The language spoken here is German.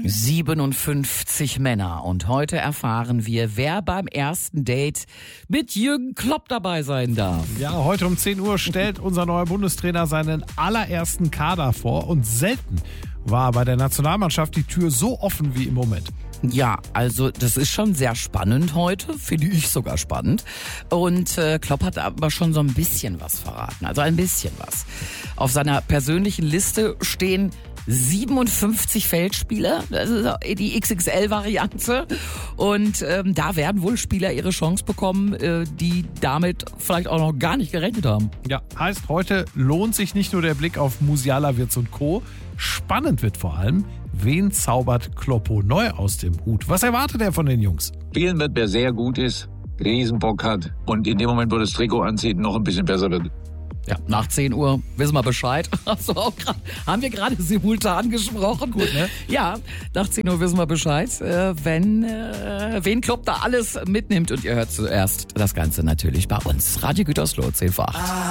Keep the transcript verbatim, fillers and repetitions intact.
siebenundfünfzig Männer. Und heute erfahren wir, wer beim ersten Date mit Jürgen Klopp dabei sein darf. Ja, heute um zehn Uhr stellt unser neuer Bundestrainer seinen allerersten Kader vor. Und selten war bei der Nationalmannschaft die Tür so offen wie im Moment. Ja, also das ist schon sehr spannend heute, finde ich sogar spannend. Und äh, Klopp hat aber schon so ein bisschen was verraten, also ein bisschen was. Auf seiner persönlichen Liste stehen siebenundfünfzig Feldspieler, das ist die X X L-Variante. Und ähm, da werden wohl Spieler ihre Chance bekommen, äh, die damit vielleicht auch noch gar nicht gerechnet haben. Ja, heißt, heute lohnt sich nicht nur der Blick auf Musiala, Wirtz und Co. Spannend wird vor allem, wen zaubert Kloppo neu aus dem Hut? Was erwartet er von den Jungs? Spielen wird, wer sehr gut ist, Riesenbock hat und in dem Moment, wo das Trikot anzieht, noch ein bisschen besser wird. Ja, nach zehn Uhr wissen wir Bescheid. Hast du auch grad, haben wir gerade simultan gesprochen. Gut, ne? Ja, nach zehn Uhr wissen wir Bescheid, äh, wenn äh, wen Klopp da alles mitnimmt. Und ihr hört zuerst das Ganze natürlich bei uns. Radio Gütersloh, zehn vor acht.